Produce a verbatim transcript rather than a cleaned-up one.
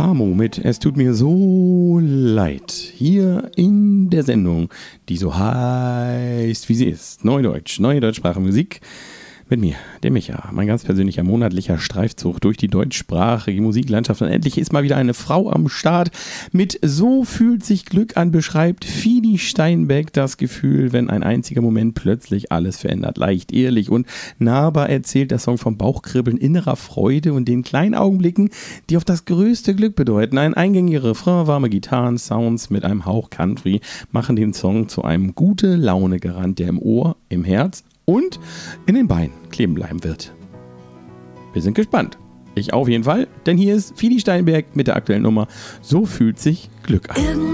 Camo mit Es tut mir so leid. Hier in der Sendung, die so heißt, wie sie ist. Neudeutsch, neue deutschsprachige Musik. Mit mir, dem Micha, mein ganz persönlicher monatlicher Streifzug durch die deutschsprachige Musiklandschaft. Und endlich ist mal wieder eine Frau am Start mit So fühlt sich Glück an, beschreibt Fidi Steinbeck das Gefühl, wenn ein einziger Moment plötzlich alles verändert. Leicht, ehrlich und nahbar erzählt der Song vom Bauchkribbeln, innerer Freude und den kleinen Augenblicken, die auf das größte Glück bedeuten. Ein eingängiger Refrain, warme Gitarren, Sounds mit einem Hauch Country machen den Song zu einem gute Laune-Garant, der im Ohr, im Herz und in den Beinen kleben bleiben wird. Wir sind gespannt. Ich auf jeden Fall, denn hier ist Fidi Steinbeck mit der aktuellen Nummer So fühlt sich Glück an.